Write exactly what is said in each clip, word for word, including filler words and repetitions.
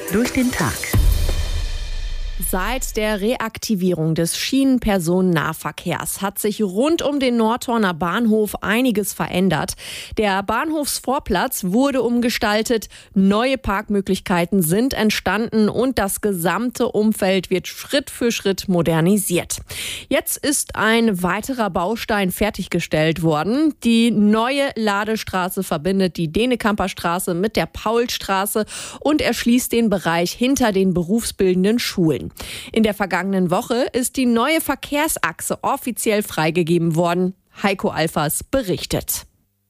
durch den Tag. Seit der Reaktivierung des Schienenpersonennahverkehrs hat sich rund um den Nordhorner Bahnhof einiges verändert. Der Bahnhofsvorplatz wurde umgestaltet, neue Parkmöglichkeiten sind entstanden und das gesamte Umfeld wird Schritt für Schritt modernisiert. Jetzt ist ein weiterer Baustein fertiggestellt worden. Die neue Ladestraße verbindet die Denekamper Straße mit der Paulstraße und erschließt den Bereich hinter den berufsbildenden Schulen. In der vergangenen Woche ist die neue Verkehrsachse offiziell freigegeben worden. Heiko Alfers berichtet.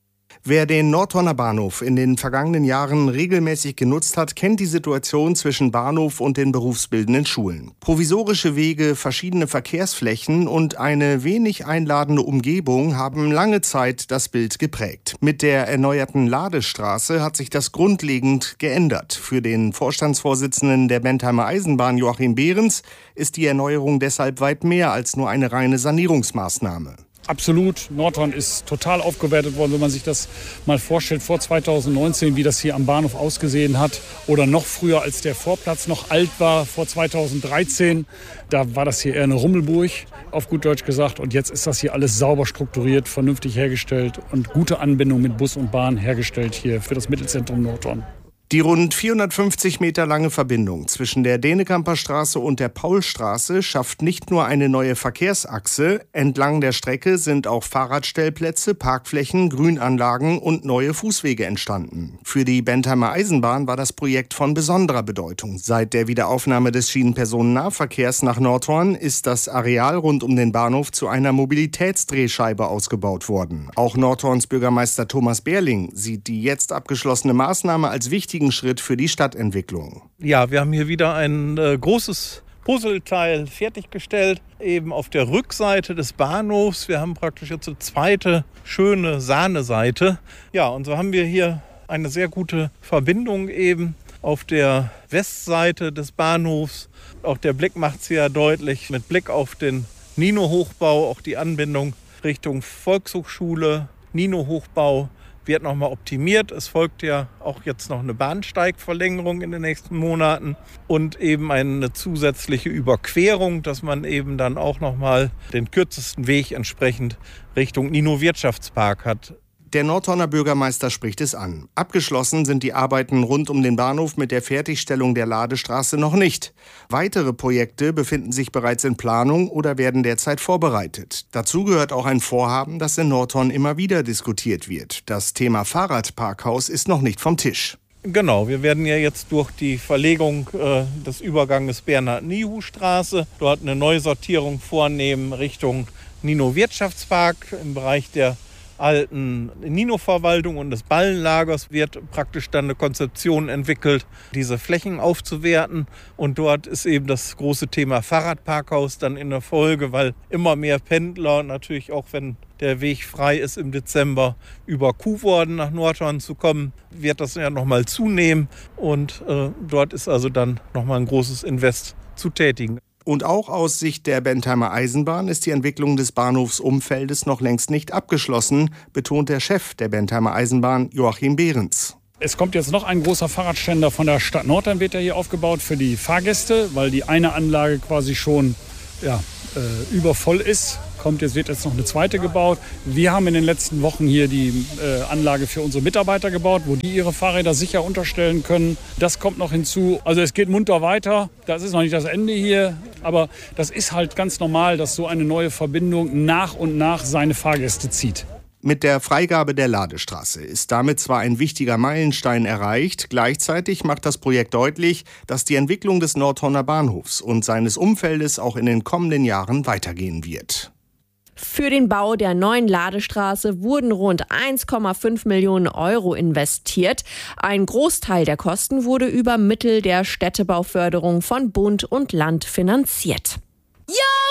Wer den Nordhorner Bahnhof in den vergangenen Jahren regelmäßig genutzt hat, kennt die Situation zwischen Bahnhof und den berufsbildenden Schulen. Provisorische Wege, verschiedene Verkehrsflächen und eine wenig einladende Umgebung haben lange Zeit das Bild geprägt. Mit der erneuerten Ladestraße hat sich das grundlegend geändert. Für den Vorstandsvorsitzenden der Bentheimer Eisenbahn, Joachim Behrens, ist die Erneuerung deshalb weit mehr als nur eine reine Sanierungsmaßnahme. Absolut. Nordhorn ist total aufgewertet worden, wenn man sich das mal vorstellt, vor zweitausendneunzehn, wie das hier am Bahnhof ausgesehen hat. Oder noch früher, als der Vorplatz noch alt war, vor zweitausenddreizehn. Da war das hier eher eine Rummelburg, auf gut Deutsch gesagt. Und jetzt ist das hier alles sauber strukturiert, vernünftig hergestellt und gute Anbindung mit Bus und Bahn hergestellt hier für das Mittelzentrum Nordhorn. Die rund vierhundertfünfzig Meter lange Verbindung zwischen der Denekamper Straße und der Paulstraße schafft nicht nur eine neue Verkehrsachse. Entlang der Strecke sind auch Fahrradstellplätze, Parkflächen, Grünanlagen und neue Fußwege entstanden. Für die Bentheimer Eisenbahn war das Projekt von besonderer Bedeutung. Seit der Wiederaufnahme des Schienenpersonennahverkehrs nach Nordhorn ist das Areal rund um den Bahnhof zu einer Mobilitätsdrehscheibe ausgebaut worden. Auch Nordhorns Bürgermeister Thomas Behrling sieht die jetzt abgeschlossene Maßnahme als wichtig Schritt für die Stadtentwicklung. Ja, wir haben hier wieder ein äh, großes Puzzleteil fertiggestellt, eben auf der Rückseite des Bahnhofs. Wir haben praktisch jetzt eine zweite schöne Sahneseite. Ja, und so haben wir hier eine sehr gute Verbindung eben auf der Westseite des Bahnhofs. Auch der Blick macht es ja deutlich, mit Blick auf den Nino-Hochbau, auch die Anbindung Richtung Volkshochschule, Nino-Hochbau wird nochmal optimiert. Es folgt ja auch jetzt noch eine Bahnsteigverlängerung in den nächsten Monaten und eben eine zusätzliche Überquerung, dass man eben dann auch nochmal den kürzesten Weg entsprechend Richtung Nino-Wirtschaftspark hat. Der Nordhorner Bürgermeister spricht es an. Abgeschlossen sind die Arbeiten rund um den Bahnhof mit der Fertigstellung der Ladestraße noch nicht. Weitere Projekte befinden sich bereits in Planung oder werden derzeit vorbereitet. Dazu gehört auch ein Vorhaben, das in Nordhorn immer wieder diskutiert wird. Das Thema Fahrradparkhaus ist noch nicht vom Tisch. Genau, wir werden ja jetzt durch die Verlegung äh, des Überganges Bernhard-Niehu-Straße dort eine Neusortierung vornehmen Richtung Nino-Wirtschaftspark im Bereich der alten Nino-Verwaltung und des Ballenlagers wird praktisch dann eine Konzeption entwickelt, diese Flächen aufzuwerten. Und dort ist eben das große Thema Fahrradparkhaus dann in der Folge, weil immer mehr Pendler, natürlich auch wenn der Weg frei ist im Dezember, über Kuhworden nach Nordhorn zu kommen, wird das ja nochmal zunehmen. Und äh, dort ist also dann nochmal ein großes Invest zu tätigen. Und auch aus Sicht der Bentheimer Eisenbahn ist die Entwicklung des Bahnhofsumfeldes noch längst nicht abgeschlossen, betont der Chef der Bentheimer Eisenbahn, Joachim Behrens. Es kommt jetzt noch ein großer Fahrradständer von der Stadt Nordhorn, wird ja hier aufgebaut für die Fahrgäste, weil die eine Anlage quasi schon ja, äh, übervoll ist. Kommt jetzt, wird jetzt noch eine zweite gebaut. Wir haben in den letzten Wochen hier die äh, Anlage für unsere Mitarbeiter gebaut, wo die ihre Fahrräder sicher unterstellen können. Das kommt noch hinzu. Also es geht munter weiter. Das ist noch nicht das Ende hier. Aber das ist halt ganz normal, dass so eine neue Verbindung nach und nach seine Fahrgäste zieht. Mit der Freigabe der Ladestraße ist damit zwar ein wichtiger Meilenstein erreicht, gleichzeitig macht das Projekt deutlich, dass die Entwicklung des Nordhorner Bahnhofs und seines Umfeldes auch in den kommenden Jahren weitergehen wird. Für den Bau der neuen Ladestraße wurden rund eins Komma fünf Millionen Euro investiert. Ein Großteil der Kosten wurde über Mittel der Städtebauförderung von Bund und Land finanziert. Ja!